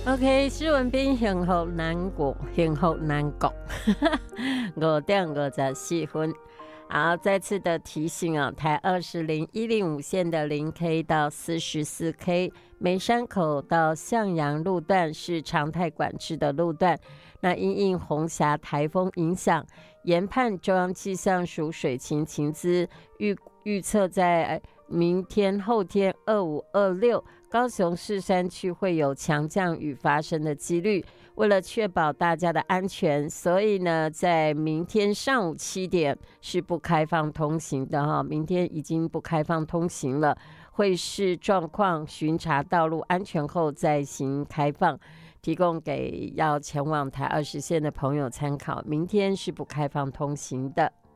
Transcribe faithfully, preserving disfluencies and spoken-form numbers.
OK， 施文彬幸福难过，幸福难过，五点五十四分。好，再次的提醒啊，台二十零一零五线的零 K 到四十四 K， 梅山口到向阳路段是常态管制的路段。那因应红霞台风影响，研判中央气象署水情情资预预测在明天、后天二五、二六，高雄市山区会有强降雨发生的几率。为了确保大家的安全，所以呢，在明天上午七点是不开放通行的哈。明天已经不开放通行了，会视状况巡查道路安全后再行开放，提供给要前往台二十线的朋友参考。明天是不开放通行的。